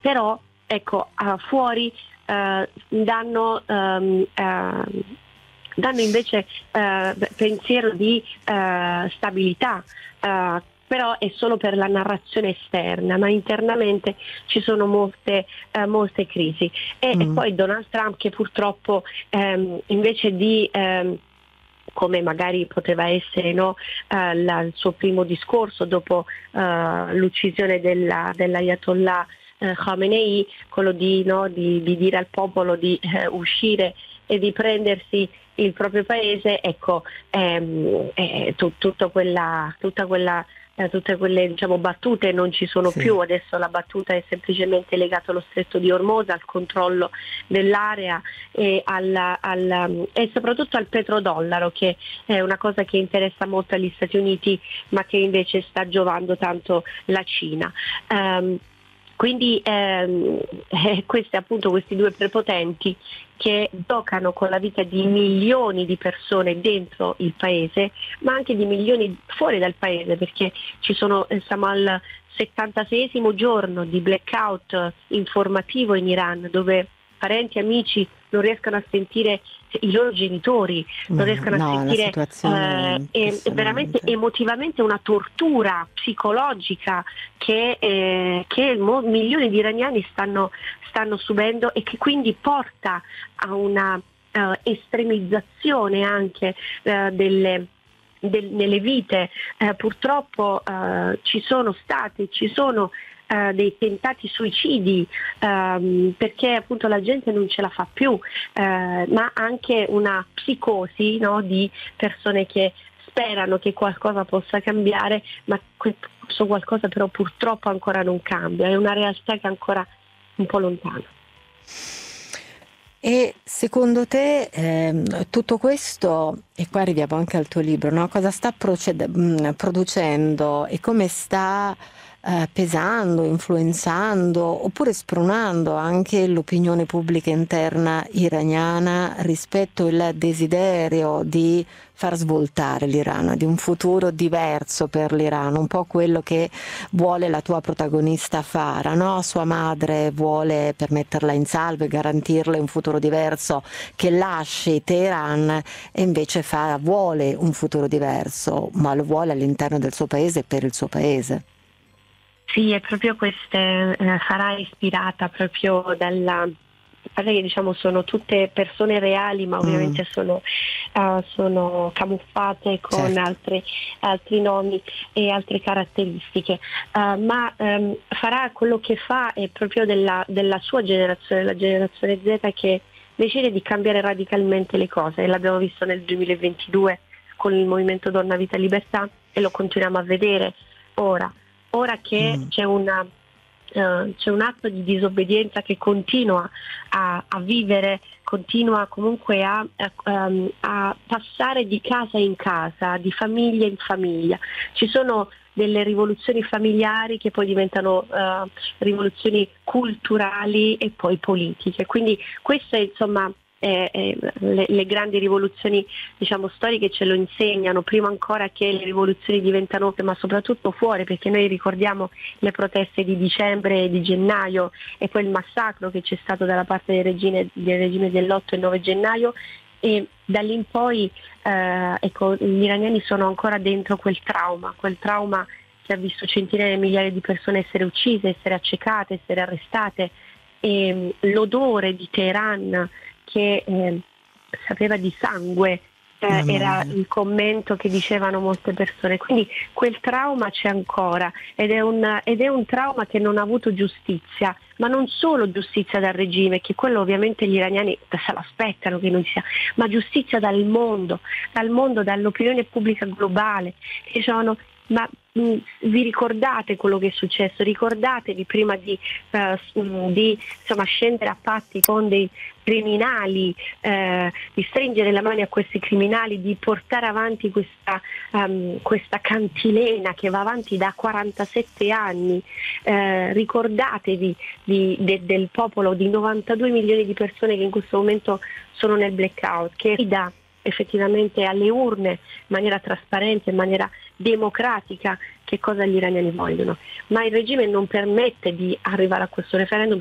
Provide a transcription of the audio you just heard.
però ecco, fuori danno invece pensiero di stabilità, però è solo per la narrazione esterna, ma internamente ci sono molte crisi. E poi Donald Trump, che purtroppo invece di come magari poteva essere il suo primo discorso dopo l'uccisione dell'Ayatollah Khamenei, quello di dire al popolo di uscire e di prendersi il proprio paese, ecco, tutte quelle diciamo battute non ci sono più. Adesso la battuta è semplicemente legata allo stretto di Hormuz, al controllo dell'area e soprattutto al petrodollaro, che è una cosa che interessa molto agli Stati Uniti, ma che invece sta giovando tanto la Cina. Quindi questi due prepotenti che giocano con la vita di milioni di persone dentro il paese, ma anche di milioni fuori dal paese, perché siamo al 76esimo giorno di blackout informativo in Iran, dove parenti e amici non riescono a sentire i loro genitori, non riescono a sentire, è veramente emotivamente una tortura psicologica che milioni di iraniani stanno subendo, e che quindi porta a una estremizzazione anche nelle vite. Purtroppo ci sono dei tentati suicidi, perché appunto la gente non ce la fa più, ma anche una psicosi, di persone che sperano che qualcosa possa cambiare, ma questo qualcosa però purtroppo ancora non cambia, è una realtà che è ancora un po' lontana. E secondo te tutto questo, e qua arriviamo anche al tuo libro, no? Cosa sta producendo e come sta pesando, influenzando oppure spronando anche l'opinione pubblica interna iraniana rispetto al desiderio di far svoltare l'Iran, di un futuro diverso per l'Iran, un po' quello che vuole la tua protagonista Farah, no? Sua madre vuole, per metterla in salvo e garantirle un futuro diverso, che lasci Teheran, e invece Farah vuole un futuro diverso, ma lo vuole all'interno del suo paese e per il suo paese. Sì, è proprio sarà ispirata proprio che diciamo sono tutte persone reali, ma ovviamente sono camuffate con altri nomi e altre caratteristiche, ma farà quello che fa è proprio della sua generazione, la generazione Z, che decide di cambiare radicalmente le cose, e l'abbiamo visto nel 2022 con il movimento Donna Vita Libertà, e lo continuiamo a vedere ora che c'è un atto di disobbedienza che continua a vivere, continua comunque a passare di casa in casa, di famiglia in famiglia. Ci sono delle rivoluzioni familiari che poi diventano rivoluzioni culturali e poi politiche. Quindi questa è le grandi rivoluzioni diciamo storiche ce lo insegnano, prima ancora che le rivoluzioni diventano, ma soprattutto fuori, perché noi ricordiamo le proteste di dicembre e di gennaio, e poi il massacro che c'è stato dalla parte del regime dell'8 e 9 gennaio, e da lì in poi gli iraniani sono ancora dentro quel trauma che ha visto centinaia di migliaia di persone essere uccise, essere accecate, essere arrestate, e l'odore di Teheran che sapeva di sangue, era il commento che dicevano molte persone. Quindi quel trauma c'è ancora, ed è un trauma che non ha avuto giustizia, ma non solo giustizia dal regime, che quello ovviamente gli iraniani se l'aspettano che non sia, ma giustizia dal mondo, dall'opinione pubblica globale, che dicevano: ma vi ricordate quello che è successo? Ricordatevi prima di scendere a patti con dei criminali, di stringere le mani a questi criminali, di portare avanti questa cantilena che va avanti da 47 anni. Ricordatevi del popolo di 92 milioni di persone che in questo momento sono nel blackout, che effettivamente alle urne in maniera trasparente, in maniera democratica che cosa gli iraniani vogliono, ma il regime non permette di arrivare a questo referendum